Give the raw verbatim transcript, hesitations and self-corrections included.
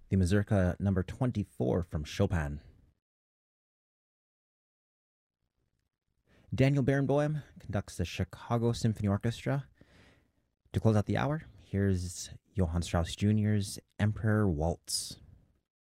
the Mazurka number twenty-four from Chopin. Daniel Barenboim conducts the Chicago Symphony Orchestra. To close out the hour, here's Johann Strauss Junior's Emperor Waltz.